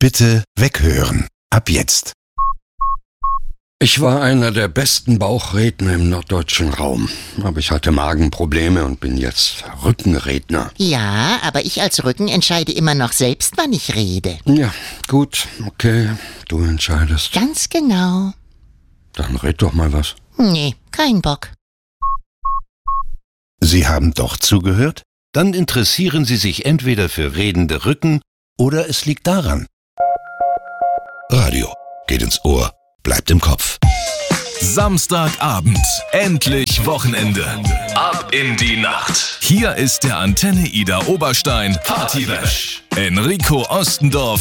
Bitte weghören. Ab jetzt. Ich war einer der besten Bauchredner im norddeutschen Raum. Aber ich hatte Magenprobleme und bin jetzt Rückenredner. Ja, aber ich als Rücken entscheide immer noch selbst, wann ich rede. Ja, gut, okay, du entscheidest. Ganz genau. Dann red doch mal was. Nee, kein Bock. Sie haben doch zugehört? Dann interessieren Sie sich entweder für redende Rücken oder es liegt daran. Radio geht ins Ohr, bleibt im Kopf. Samstagabend, endlich Wochenende. Ab in die Nacht. Hier ist der Antenne Ida Oberstein Partybash. Enrico Ostendorf